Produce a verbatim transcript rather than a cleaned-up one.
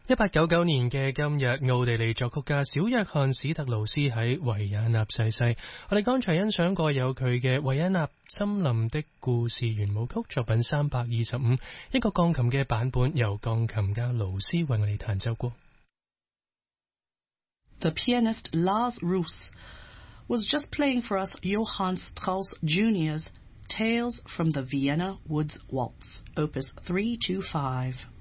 一八九九年嘅今日，奧地利作曲家小約翰史特勞斯喺維也納逝世。我哋剛才欣賞過有佢嘅維也納森林的故事圓舞曲作品三百二十五，一個鋼琴嘅版本，由鋼琴家勞斯為我哋彈奏過。 The pianist Lars Roos was just playing for us Johann Strauss Junior's Tales from the Vienna Woods Waltz, Opus three twenty-five.